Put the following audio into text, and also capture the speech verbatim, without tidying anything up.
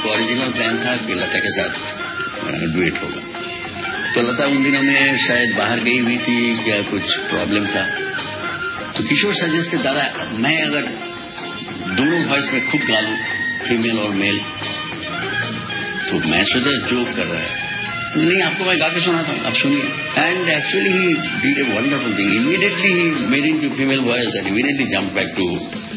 Original plan था कि लता के साथ डुएट होगा, तो लता उन दिनों में शायद बाहर गई हुई थी या कुछ प्रॉब्लम था, तो किशोर सजेस्ट दादा मैं अगर दोनों वॉइस में खुद गा लूं, फीमेल और मेल, तो मैं सोचा जोक कर रहा है, नहीं आपको मैं गा के सुनाता हूं, आप सुनिए. And actually he did a wonderful thing. Immediately he made into female voice and immediately jump back to